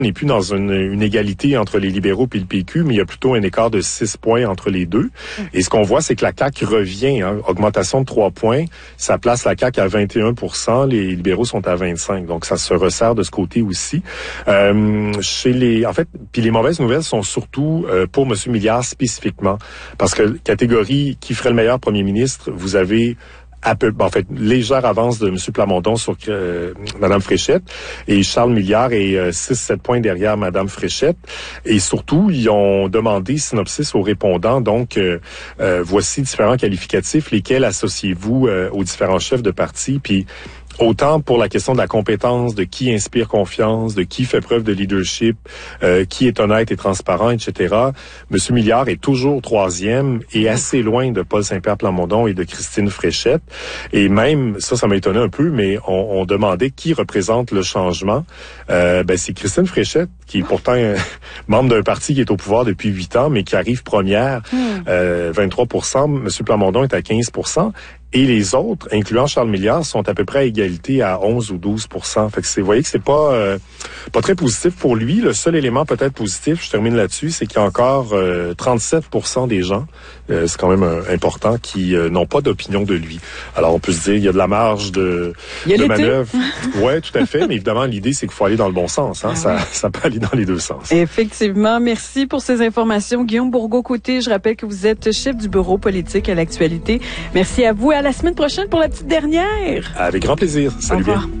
n'est plus dans une égalité entre les libéraux et le PQ, mais il y a plutôt un écart de 6 points entre les deux. Et ce qu'on voit, c'est que la CAQ revient, augmentation de 3 points, ça place la CAQ à 21%, les libéraux sont à 25%, donc ça se resserre de ce côté aussi. Puis les mauvaises nouvelles sont surtout pour M. Milliard spécifiquement, parce que catégorie qui ferait le meilleur premier ministre, vous avez légère avance de M. Plamondon sur Mme Fréchette, et Charles Milliard est 6-7 points derrière Mme Fréchette. Et surtout, ils ont demandé synopsis aux répondants, donc voici différents qualificatifs, lesquels associez-vous aux différents chefs de parti, puis autant pour la question de la compétence, de qui inspire confiance, de qui fait preuve de leadership, qui est honnête et transparent, etc. Monsieur Milliard est toujours 3e et assez loin de Paul Saint-Pierre Plamondon et de Christine Fréchette. Et même, ça m'a étonné un peu, mais on demandait qui représente le changement. C'est Christine Fréchette, qui est pourtant membre d'un parti qui est au pouvoir depuis 8 ans, mais qui arrive première, 23%. Monsieur Plamondon est à 15%. Et les autres, incluant Charles Milliard, sont à peu près à égalité à 11 ou 12%. Fait que vous voyez que c'est pas très positif pour lui. Le seul élément peut-être positif, je termine là-dessus, c'est qu'il y a encore 37% des gens, c'est quand même important, qui n'ont pas d'opinion de lui. Alors on peut se dire, il y a de la marge de manœuvre. Ouais, tout à fait. Mais évidemment, l'idée, c'est qu'il faut aller dans le bon sens. Ça peut aller dans les deux sens. Effectivement. Merci pour ces informations. Guillaume Bourgault-Côté, je rappelle que vous êtes chef du bureau politique à l'actualité. Merci à vous. À la semaine prochaine pour la petite dernière. Avec grand plaisir. Salut bien.